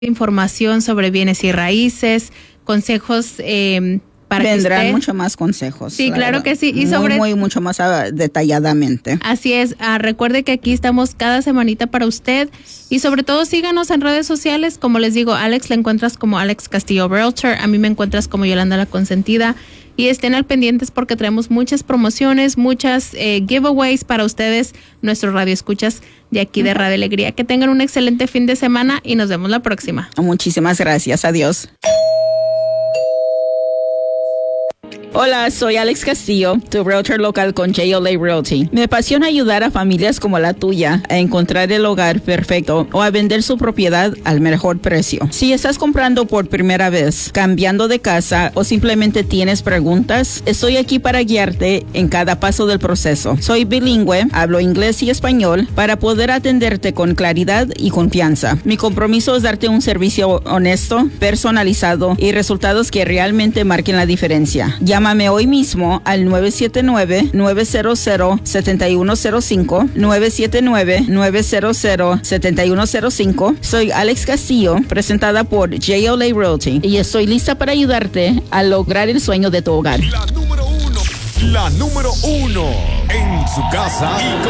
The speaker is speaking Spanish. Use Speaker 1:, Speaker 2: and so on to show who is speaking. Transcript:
Speaker 1: información sobre bienes y raíces, consejos para
Speaker 2: vendrán
Speaker 1: que usted...
Speaker 2: mucho más consejos.
Speaker 1: Sí, claro que sí. Y
Speaker 2: mucho más detalladamente.
Speaker 1: Así es. Recuerde que aquí estamos cada semanita para usted y sobre todo síganos en redes sociales. Como les digo, Alex la encuentras como Alex Castillo Realtor. A mí me encuentras como Yolanda la Consentida. Y estén al pendientes porque traemos muchas promociones, muchas giveaways para ustedes, nuestros radioescuchas de aquí de Radio Alegría. Que tengan un excelente fin de semana y nos vemos la próxima.
Speaker 2: Muchísimas gracias. Adiós. Hola, soy Alex Castillo, tu realtor local con JLA Realty. Me apasiona ayudar a familias como la tuya a encontrar el hogar perfecto o a vender su propiedad al mejor precio. Si estás comprando por primera vez, cambiando de casa o simplemente tienes preguntas, estoy aquí para guiarte en cada paso del proceso. Soy bilingüe, hablo inglés y español para poder atenderte con claridad y confianza. Mi compromiso es darte un servicio honesto, personalizado y resultados que realmente marquen la diferencia. Llámame hoy mismo al 979-900-7105, 979-900-7105. Soy Alex Castillo, presentada por JLA Realty, y estoy lista para ayudarte a lograr el sueño de tu hogar.
Speaker 3: La número uno en su casa y